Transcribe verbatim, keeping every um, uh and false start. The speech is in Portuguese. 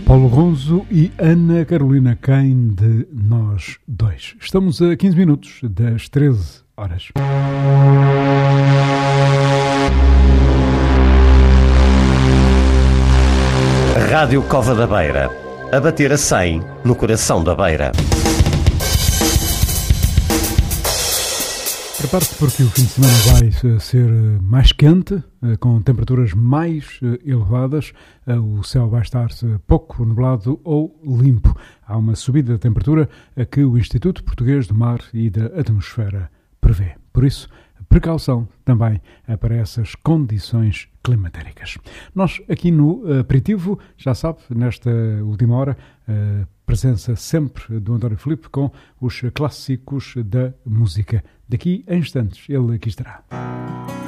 Paulo Gonzo e Ana Carolina Caim de Nós Dois. Estamos a quinze minutos das treze horas. Rádio Cova da Beira, a bater a cem no coração da Beira. Prepare-se porque o fim de semana vai ser mais quente, com temperaturas mais elevadas. O céu vai estar pouco nublado ou limpo. Há uma subida da temperatura a que o Instituto Português do Mar e da Atmosfera prevê. Por isso, precaução também para essas condições climatéricas. Nós aqui no Aperitivo, já sabe, nesta última hora, a presença sempre do António Filipe com os clássicos da música. Daqui a instantes ele aqui estará.